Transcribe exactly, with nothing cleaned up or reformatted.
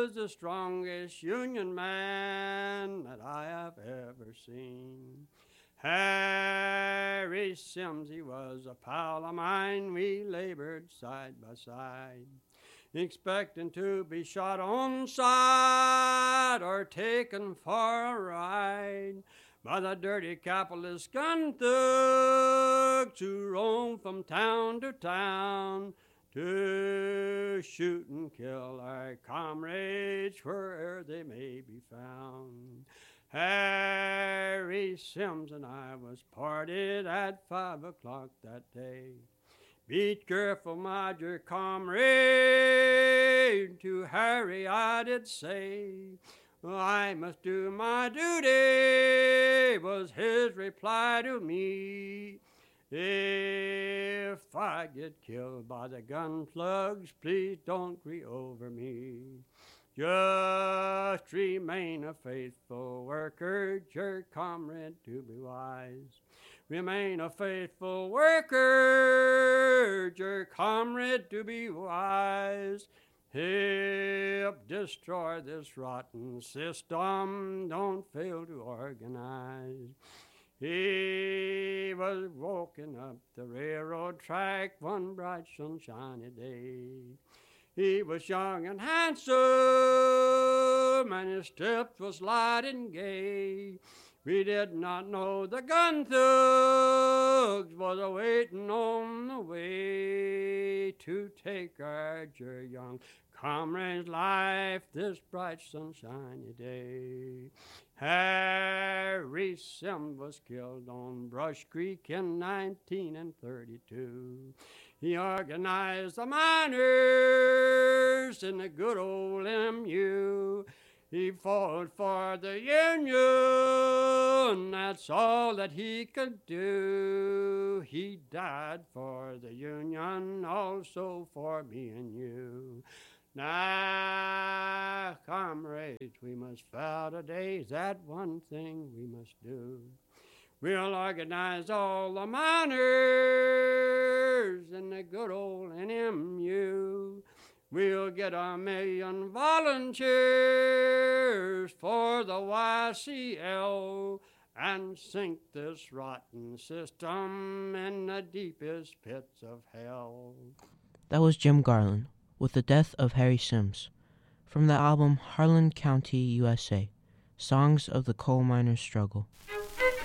was the strongest Union man that I have ever seen. Harry Sims, he was a pal of mine. We labored side by side, expecting to be shot on sight or taken for a ride by the dirty capitalist gun thugs who roam from town to town to shoot and kill our comrades wherever they may be found. Harry Sims and I was parted at five o'clock that day. Be careful, my dear comrade, to Harry I did say. I must do my duty, was his reply to me. If I get killed by the gun slugs, please don't grieve over me. Just remain a faithful worker, your comrade to be wise. Remain a faithful worker, your comrade to be wise. Help destroy this rotten system, don't fail to organize. He was walking up the railroad track one bright sunshiny day. He was young and handsome, and his steps was light and gay. We did not know the gun thugs was a-waiting on the way to take our dear young comrade's life this bright sunshiny day. Harry Sims was killed on Brush Creek in nineteen thirty-two. He organized the miners in the good old M U. He fought for the Union, that's all that he could do. He died for the Union, also for me and you. Now, comrades, we must vow today that one thing we must do. We'll organize all the miners in the good old N M U. We'll get a million volunteers for the Y C L and sink this rotten system in the deepest pits of hell. That was Jim Garland with The Death of Harry Sims from the album Harlan County, U S A, Songs of the Coal Miners' Struggle.